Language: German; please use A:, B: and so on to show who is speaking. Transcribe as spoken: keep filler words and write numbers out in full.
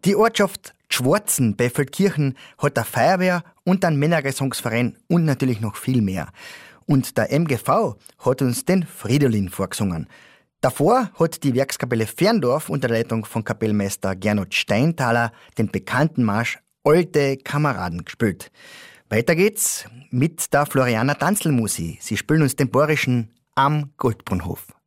A: Die Ortschaft Schwarzen bei Feldkirchen hat eine Feuerwehr und einen Männergesangsverein und natürlich noch viel mehr. Und der M G V hat uns den Fridolin vorgesungen. Davor hat die Werkskapelle Ferndorf unter der Leitung von Kapellmeister Gernot Steintaler den bekannten Marsch Alte Kameraden gespielt. Weiter geht's mit der Floriana Tanzelmusi. Sie spielen uns den bayerischen Am Goldbrunnhof.